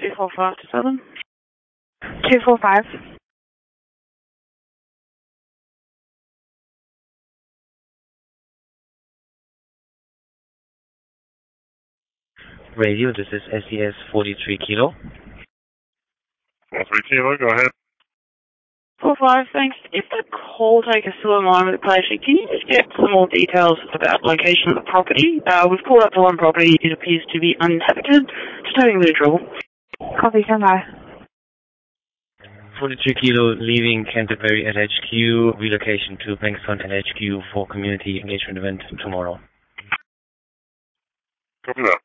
245 to 7. 245. Radio, this is SES 43 Kilo. 43 Kilo, go ahead. 45, thanks. If the call taker's still in line with the patient, can you just get some more details about location of the property? We've called up the one property. It appears to be uninhabited. Just having a bit of trouble. Copy, stand by. 43 Kilo, leaving Canterbury at HQ, relocation to Bankstown at HQ for community engagement event tomorrow. Copy that.